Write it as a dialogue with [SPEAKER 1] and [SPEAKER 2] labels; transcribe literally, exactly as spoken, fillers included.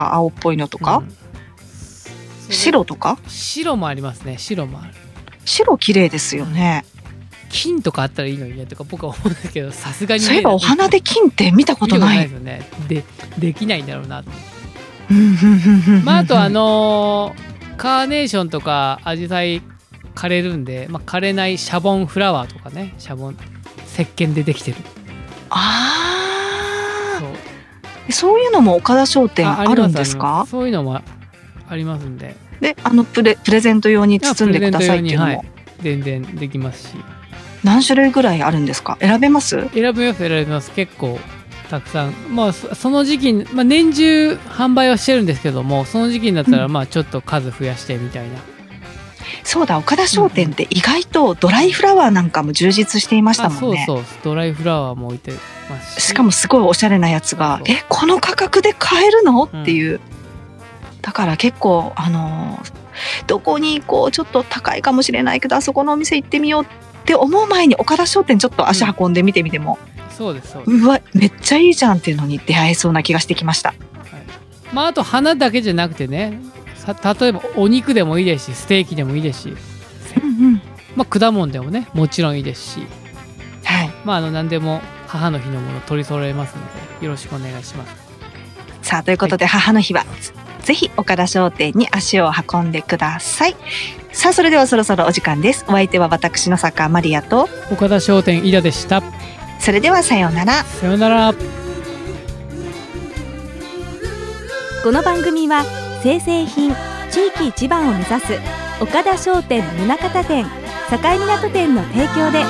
[SPEAKER 1] 青っぽいのとか、うん、白とか
[SPEAKER 2] 白もありますね。白もある。
[SPEAKER 1] 白綺麗ですよね。
[SPEAKER 2] 金とかあったらいいのにねとか僕は思うんだけど、さすがに、ね、
[SPEAKER 1] そういえばお花で金って見たことない。
[SPEAKER 2] 見たことないですよね。で、できないんだろうなと思って。まああとあのー、カーネーションとかアジサイ枯れるんで、まあ、枯れないシャボンフラワーとかね、シャボン石鹸でできてる。
[SPEAKER 1] ああ、そう、そういうのも岡田商店あるんですか？
[SPEAKER 2] そういうのもありますんで。
[SPEAKER 1] で、あのプレ、プレゼント用に包んでくださいっていうのも、はい、
[SPEAKER 2] 全然できますし。
[SPEAKER 1] 何種類ぐらいあるんですか？選べます？
[SPEAKER 2] 選べます選べます。結構たくさん、まあその時期、まあ、年中販売はしてるんですけども、その時期になったらまあちょっと数増やしてみたいな、うん、
[SPEAKER 1] そうだ、岡田商店って意外とドライフラワーなんかも充実していましたもんね。
[SPEAKER 2] そうそう、ドライフラワーも置いてますし、
[SPEAKER 1] しかもすごいおしゃれなやつが、そうそう、え、この価格で買えるのっていう、うん、だから結構あのどこに行こう、ちょっと高いかもしれないけどあそこのお店行ってみようって思う前に岡田商店ちょっと足運んでみてみても、
[SPEAKER 2] うん、そうですそうです。
[SPEAKER 1] うわ、めっちゃいいじゃんっていうのに出会えそうな気がしてきました。はい、
[SPEAKER 2] まあ、あと花だけじゃなくてね、さ例えばお肉でもいいですし、ステーキでもいいですし、うんうん、まあ、果物でもねもちろんいいですし、はい、まあ、あの何でも母の日のもの取り揃えますのでよろしくお願いします。
[SPEAKER 1] さあ、ということで、はい、母の日はぜひ岡田商店に足を運んでください。さあ、それではそろそろお時間です。お相手は私の坂マリアと
[SPEAKER 2] 岡田商店井田でした。
[SPEAKER 1] それではさようなら。
[SPEAKER 2] さようなら。
[SPEAKER 3] この番組は生鮮品地域一番を目指す岡田商店宗像店境港店の提供で